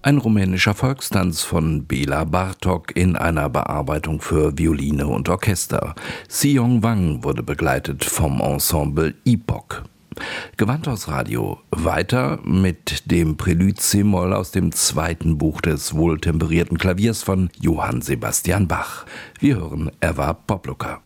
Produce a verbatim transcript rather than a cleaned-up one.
Ein rumänischer Volkstanz von Bela Bartok in einer Bearbeitung für Violine und Orchester. Sion Wang wurde begleitet vom Ensemble Epoch. Gewandhaus Radio weiter mit dem Prelude c-Moll aus dem zweiten Buch des wohltemperierten Klaviers von Johann Sebastian Bach. Wir hören Erwarb Popluca.